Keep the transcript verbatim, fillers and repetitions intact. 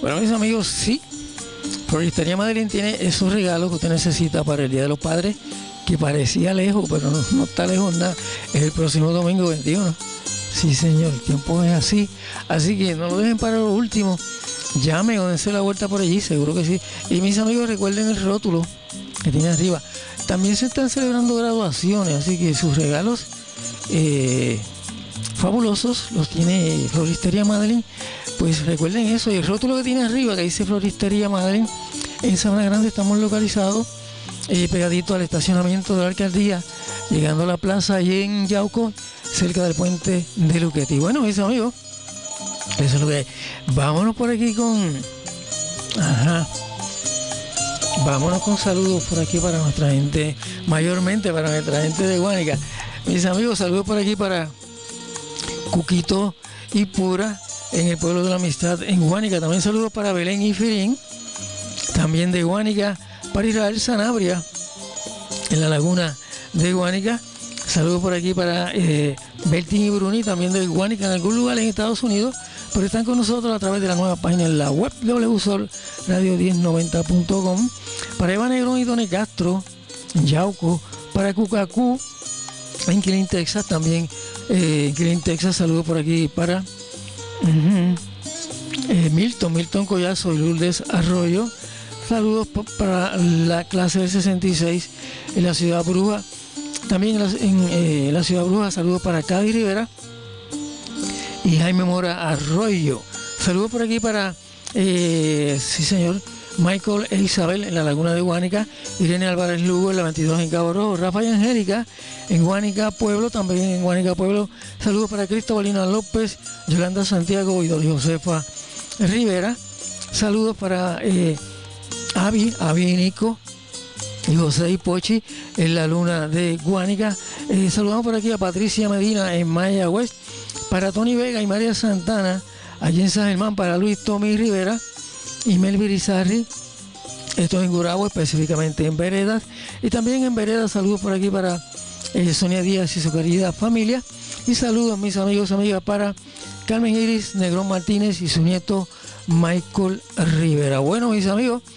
Bueno, mis amigos, sí, Floristería Madeline tiene esos regalos que usted necesita para el Día de los Padres, que parecía lejos, pero no, no está lejos nada. Es el próximo domingo veintiuno. Sí, señor, el tiempo es así. Así que no lo dejen para lo último. Llame o dense la vuelta por allí, seguro que sí. Y mis amigos, recuerden el rótulo que tiene arriba. También se están celebrando graduaciones, así que sus regalos eh, fabulosos los tiene Floristería Madeline. Pues recuerden eso, y el rótulo que tiene arriba que dice Floristería Madeline. En Sabana Grande estamos localizados eh, pegadito al estacionamiento de la alcaldía, llegando a la plaza allí en Yauco, cerca del puente de Luquetti. Bueno, mis amigos, eso es lo que hay. Vámonos por aquí con... Ajá. Vámonos con saludos por aquí para nuestra gente, mayormente para nuestra gente de Guánica. Mis amigos, saludos por aquí para Cuquito y Pura, en el pueblo de la Amistad, en Guánica. También saludos para Belén y Firín, también de Guánica, para Israel Sanabria, en la laguna de Guánica. Saludos por aquí para eh, Bertín y Bruni, también de Guánica, en algún lugar en Estados Unidos, pero están con nosotros a través de la nueva página en la web w sol radio diez noventa punto com. Para Eva Negrón y Doni Castro, en Yauco, para Cucacú, en Killeen, Texas, también eh, en Killeen, Texas. Saludos por aquí para uh-huh, eh, Milton, Milton Collazo y Lourdes Arroyo. Saludos para la clase del sesenta y seis en la Ciudad Bruja. También en la, en, eh, la Ciudad Bruja, saludos para Cádiz Rivera y Jaime Mora Arroyo. Saludos por aquí para, eh, sí señor, Michael e Isabel en la Laguna de Guánica, Irene Álvarez Lugo en la veintidós en Cabo Rojo, Rafa y Angélica en Guánica Pueblo, también en Guánica Pueblo. Saludos para Cristobalina López, Yolanda Santiago y Dori Josefa Rivera. Saludos para eh, Avi, Avi y Nico y José y Pochi en la Luna de Guánica. Eh, saludamos por aquí a Patricia Medina en Mayagüez, para Tony Vega y María Santana allí en San Germán, para Luis Tommy Rivera y Melvin Izarri, esto en Gurabo, específicamente en Veredas. Y también en Veredas, saludos por aquí para eh, Sonia Díaz y su querida familia. Y saludos, mis amigos y amigas, para Carmen Iris Negrón Martínez y su nieto Michael Rivera. Bueno, mis amigos,